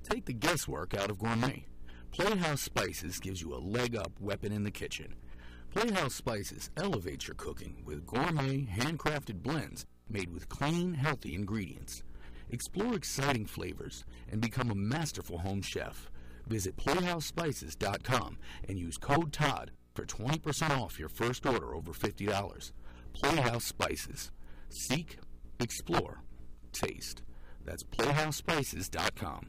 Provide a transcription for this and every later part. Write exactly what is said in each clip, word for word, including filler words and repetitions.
Take the guesswork out of gourmet. Playhouse Spices gives you a leg-up weapon in the kitchen. Playhouse Spices elevates your cooking with gourmet, handcrafted blends made with clean, healthy ingredients. Explore exciting flavors and become a masterful home chef. Visit playhouse spices dot com and use code Todd for twenty percent off your first order over fifty dollars. Playhouse Spices. Seek, explore, taste. That's playhouse spices dot com.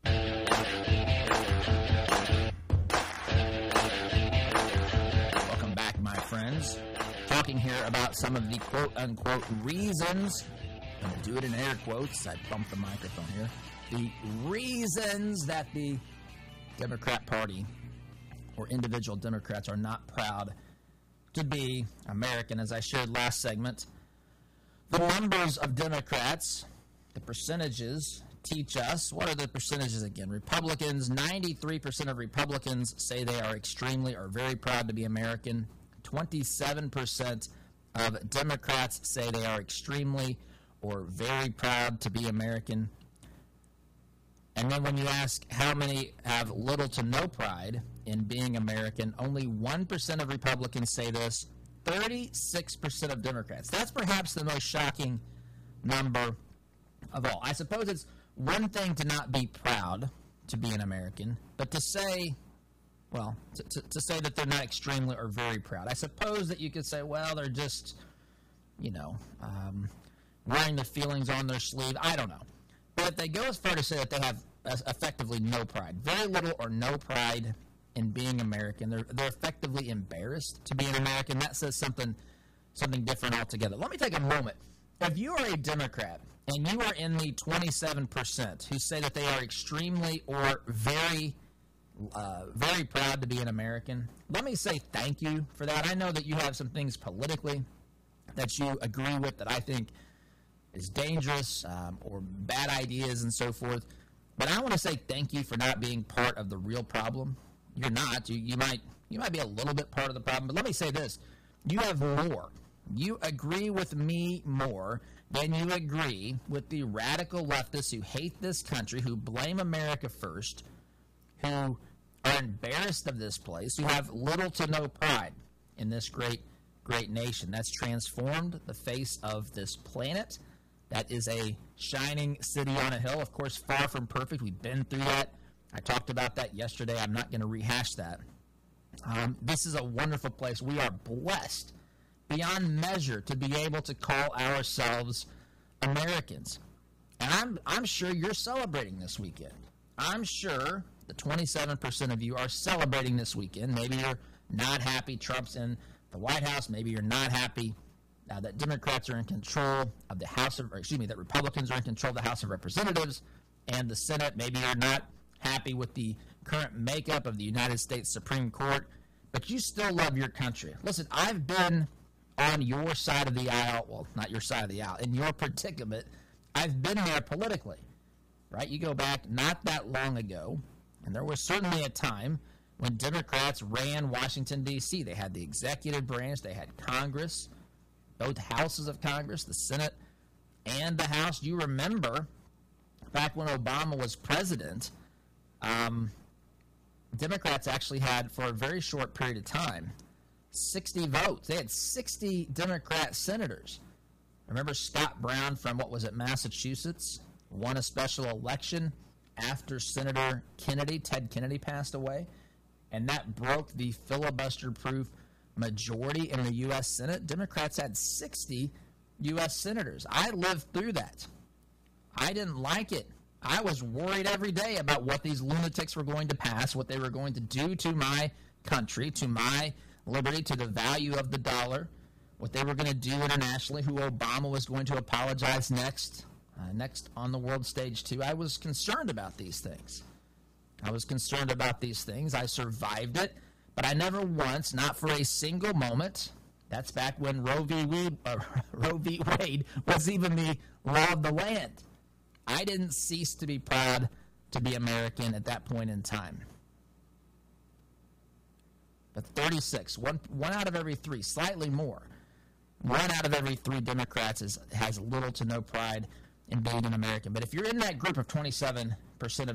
Welcome back, my friends. Talking here about some of the quote-unquote reasons. I'm going to do it in air quotes. I bumped the microphone here. The reasons that the Democrat Party or individual Democrats are not proud to be American. As I shared last segment, the numbers of Democrats, the percentages, teach us. What are the percentages again? Republicans, ninety-three percent of Republicans say they are extremely or very proud to be American. twenty-seven percent of Democrats say they are extremely or very proud to be American. And then when you ask how many have little to no pride in being American, only one percent of Republicans say this, thirty-six percent of Democrats. That's perhaps the most shocking number of all. I suppose it's one thing to not be proud to be an American, but to say, well, to, to, to say that they're not extremely or very proud. I suppose that you could say, well, they're just, you know, um, wearing the feelings on their sleeve. I don't know. But if they go as far to say that they have effectively no pride, very little or no pride in being American, they're they're effectively embarrassed to be an American, that says something something different altogether. Let me take a moment. If you are a Democrat and you are in the twenty-seven percent who say that they are extremely or very uh, very proud to be an American, let me say thank you for that. I know that you have some things politically that you agree with that I think is dangerous um, or bad ideas and so forth. But I want to say thank you for not being part of the real problem. You're not. You, you might you might be a little bit part of the problem. But let me say this. You have more. You agree with me more than you agree with the radical leftists who hate this country, who blame America first, who are embarrassed of this place, who have little to no pride in this great, great nation that's transformed the face of this planet. That is a shining city on a hill. Of course, far from perfect. We've been through that. I talked about that yesterday. I'm not going to rehash that. Um, this is a wonderful place. We are blessed beyond measure to be able to call ourselves Americans. And I'm, I'm sure you're celebrating this weekend. I'm sure the twenty-seven percent of you are celebrating this weekend. Maybe you're not happy Trump's in the White House. Maybe you're not happy Uh, that Democrats are in control of the House of, or excuse me, that Republicans are in control of the House of Representatives and the Senate. Maybe you're not happy with the current makeup of the United States Supreme Court, but you still love your country. Listen, I've been on your side of the aisle, well, not your side of the aisle, in your predicament. I've been there politically, right? You go back not that long ago, and there was certainly a time when Democrats ran Washington, D C They had the executive branch, they had Congress, both houses of Congress, the Senate and the House. You remember back when Obama was president, um, Democrats actually had, for a very short period of time, sixty votes. They had sixty Democrat senators. Remember Scott Brown from, what was it, Massachusetts, won a special election after Senator Kennedy, Ted Kennedy, passed away, and that broke the filibuster-proof majority in the U S Senate. Democrats had sixty U S senators. I lived through that. I didn't like it. I was worried every day about what these lunatics were going to pass, what they were going to do to my country, to my liberty, to the value of the dollar, what they were going to do internationally, who Obama was going to apologize next, uh, next on the world stage too. I was concerned about these things. I was concerned about these things. I survived it. But I never once, not for a single moment, that's back when Roe v. Wade, uh, Roe v. Wade was even the law of the land. I didn't cease to be proud to be American at that point in time. But thirty-six, one, one out of every three, slightly more, one out of every three Democrats is, has little to no pride in being an American. But if you're in that group of twenty-seven percent of